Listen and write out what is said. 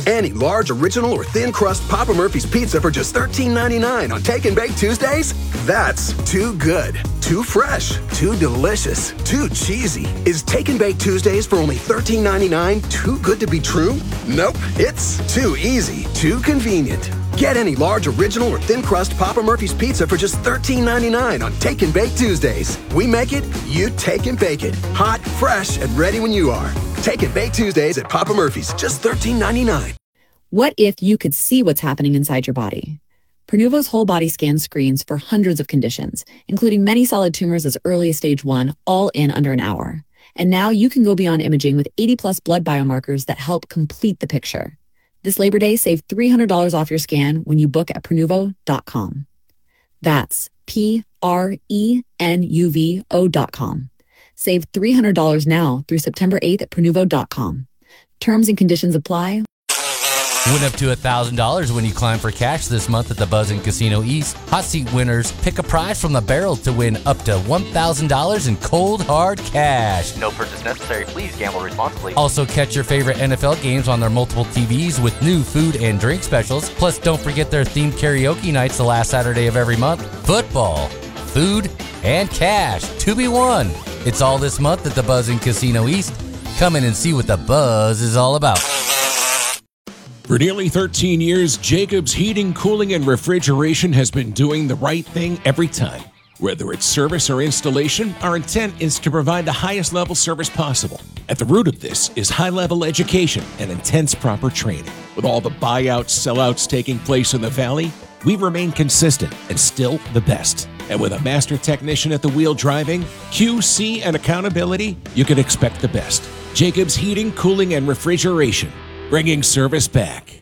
Any large, original, or thin crust Papa Murphy's pizza for just $13.99 on Take and Bake Tuesdays? That's too good, too fresh, too delicious, too cheesy. Is Take and Bake Tuesdays for only $13.99 too good to be true? Nope, it's too easy, too convenient. Get any large, original, or thin crust Papa Murphy's pizza for just $13.99 on Take and Bake Tuesdays. We make it, you take and bake it. Hot, fresh, and ready when you are. Take and Bake Tuesdays at Papa Murphy's, just $13.99. What if you could see what's happening inside your body? Pronuvo's whole body scan screens for hundreds of conditions, including many solid tumors as early as stage 1, all in under an hour. And now you can go beyond imaging with 80-plus blood biomarkers that help complete the picture. This Labor Day, save $300 off your scan when you book at Pronuvo.com. That's Prenuvo.com. Save $300 now through September 8th at Pronuvo.com. Terms and conditions apply. Win up to $1,000 when you climb for cash this month at the Buzzin' Casino East. Hot seat winners pick a prize from the barrel to win up to $1,000 in cold, hard cash. No purchase necessary. Please gamble responsibly. Also catch your favorite NFL games on their multiple TVs with new food and drink specials. Plus, don't forget their themed karaoke nights the last Saturday of every month. Football, food, and cash to be won. It's all this month at the Buzzin' Casino East. Come in and see what the buzz is all about. For nearly 13 years, Jacobs Heating, Cooling, and Refrigeration has been doing the right thing every time. Whether it's service or installation, our intent is to provide the highest level service possible. At the root of this is high-level education and intense proper training. With all the buyouts, sellouts taking place in the Valley, we remain consistent and still the best. And with a master technician at the wheel driving, QC, and accountability, you can expect the best. Jacobs Heating, Cooling, and Refrigeration, bringing service back.